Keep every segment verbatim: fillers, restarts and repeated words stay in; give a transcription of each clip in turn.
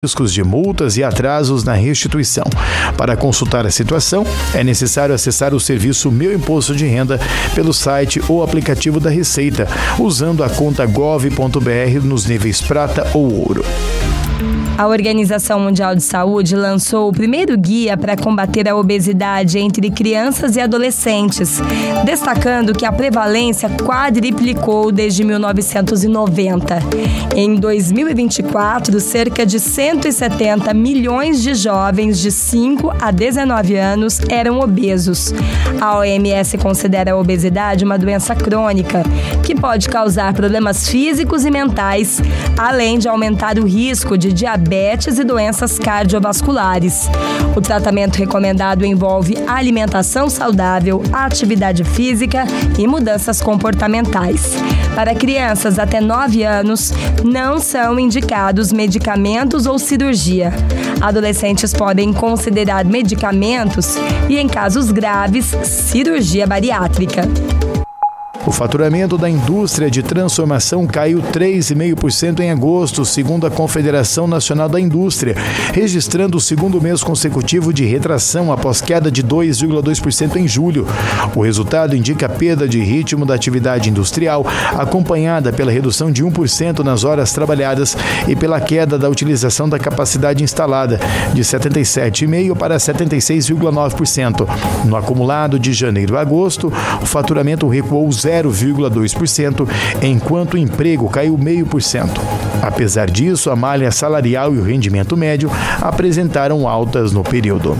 riscos de multas e atrasos na restituição. Para consultar a situação, é necessário acessar o serviço Meu Imposto de Renda pelo site ou aplicativo da Receita, usando a conta gov ponto br nos níveis prata ou ouro. A Organização Mundial de Saúde lançou o primeiro guia para combater a obesidade entre crianças e adolescentes, destacando que a prevalência quadriplicou desde mil novecentos e noventa. Em dois mil e vinte e quatro, cerca de cento e setenta milhões de jovens de cinco a dezenove anos eram obesos. A O M S considera a obesidade uma doença crônica, que pode causar problemas físicos e mentais, além de aumentar o risco de diabetes e doenças cardiovasculares. O tratamento recomendado envolve alimentação saudável, atividade física e mudanças comportamentais. Para crianças até nove anos, não são indicados medicamentos ou cirurgia. Adolescentes podem considerar medicamentos e, em casos graves, cirurgia bariátrica. O faturamento da indústria de transformação caiu três vírgula cinco por cento em agosto, segundo a Confederação Nacional da Indústria, registrando o segundo mês consecutivo de retração após queda de dois vírgula dois por cento em julho. O resultado indica a perda de ritmo da atividade industrial, acompanhada pela redução de um por cento nas horas trabalhadas e pela queda da utilização da capacidade instalada, de setenta e sete vírgula cinco por cento para setenta e seis vírgula nove por cento. No acumulado de janeiro a agosto, o faturamento recuou zero vírgula dois por cento, enquanto o emprego caiu zero vírgula cinco por cento. Apesar disso, a malha salarial e o rendimento médio apresentaram altas no período.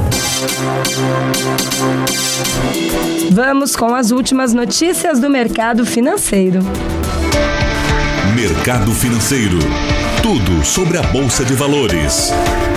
Vamos com as últimas notícias do mercado financeiro. Mercado financeiro. Tudo sobre a Bolsa de Valores.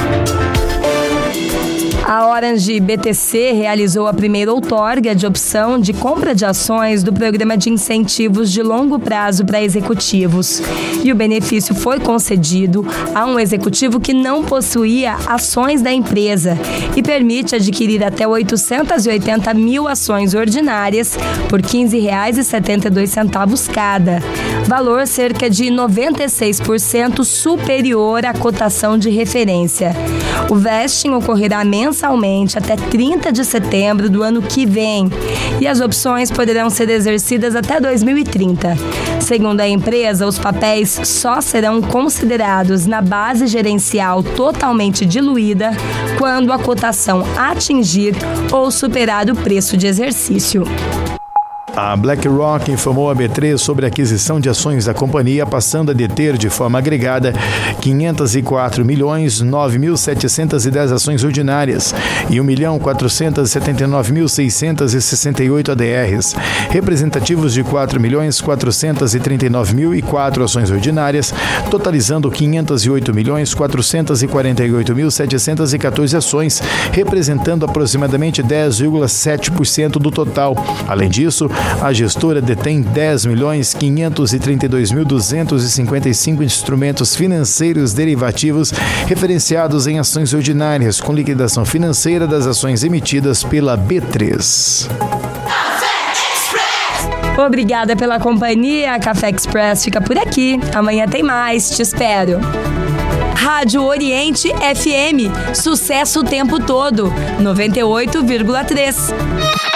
A Orange B T C realizou a primeira outorga de opção de compra de ações do programa de incentivos de longo prazo para executivos. E o benefício foi concedido a um executivo que não possuía ações da empresa e permite adquirir até oitocentas e oitenta mil ações ordinárias por quinze reais e setenta e dois centavos cada. Valor cerca de noventa e seis por cento superior à cotação de referência. O vesting ocorrerá mensalmente até trinta de setembro do ano que vem e as opções poderão ser exercidas até dois mil e trinta. Segundo a empresa, os papéis só serão considerados na base gerencial totalmente diluída quando a cotação atingir ou superar o preço de exercício. A BlackRock informou a B três sobre a aquisição de ações da companhia, passando a deter de forma agregada quinhentos e quatro milhões nove mil setecentas e dez ações ordinárias e um milhão quatrocentos e setenta e nove mil seiscentos e sessenta e oito A D Rs, representativos de quatro milhões quatrocentos e trinta e nove mil e quatro ações ordinárias, totalizando quinhentos e oito milhões quatrocentos e quarenta e oito mil setecentos e quatorze ações, representando aproximadamente dez vírgula sete por cento do total. Além disso, a gestora detém dez milhões quinhentos e trinta e dois mil duzentos e cinquenta e cinco instrumentos financeiros derivativos referenciados em ações ordinárias, com liquidação financeira das ações emitidas pela B três. Obrigada pela companhia. A Café Express fica por aqui. Amanhã tem mais. Te espero. Rádio Oriente F M. Sucesso o tempo todo. noventa e oito vírgula três.